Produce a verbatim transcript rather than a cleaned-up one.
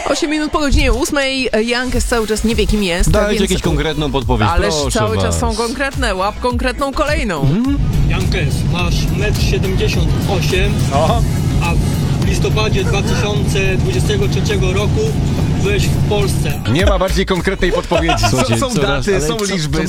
osiem minut po godzinie ósmej. Youngest cały czas nie wie, kim jest. Dajcie jakąś konkretną podpowiedź, Ależ proszę cały was. czas są konkretne. Łap konkretną kolejną. Hmm? Jankes, masz metr siedemdziesiąt osiem, O. a w listopadzie dwa tysiące dwudziestego trzeciego roku byłeś w Polsce. Nie ma bardziej konkretnej podpowiedzi. Słuchajcie, są są coraz- daty, ale są co- liczby,